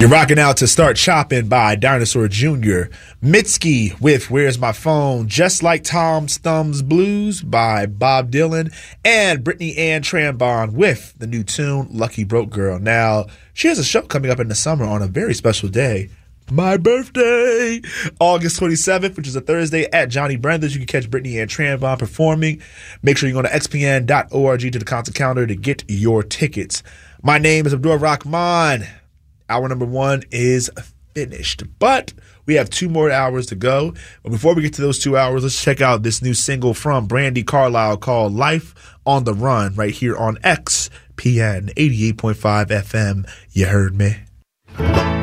You're rocking out to Start Chopping by Dinosaur Jr. Mitski with Where's My Phone? Just Like Tom's Thumbs Blues by Bob Dylan. And Brittany Ann Trambon with the new tune Lucky Broke Girl. Now, she has a show coming up in the summer on a very special day. My birthday, August 27th, which is a Thursday at Johnny Brenda's. You can catch Brittany Ann Trambon performing. Make sure you go to xpn.org to the concert calendar to get your tickets. My name is Abdul Rahman. Hour number 1 is finished, but we have 2 more hours to go. But before we get to those 2 hours, let's check out this new single from Brandi Carlile called Life on the Run right here on XPN 88.5 FM. You heard me?